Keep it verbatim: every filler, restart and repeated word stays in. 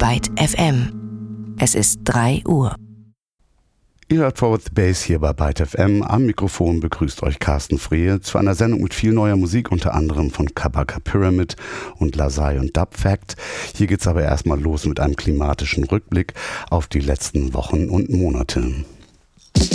Byte F M. Es ist drei Uhr. Ihr hört Forward the Bass hier bei Byte F M. Am Mikrofon begrüßt euch Carsten Frehe zu einer Sendung mit viel neuer Musik, unter anderem von Kabaka Pyramid und Lasai und Dub Fact. Hier geht's aber erstmal los mit einem klimatischen Rückblick auf die letzten Wochen und Monate.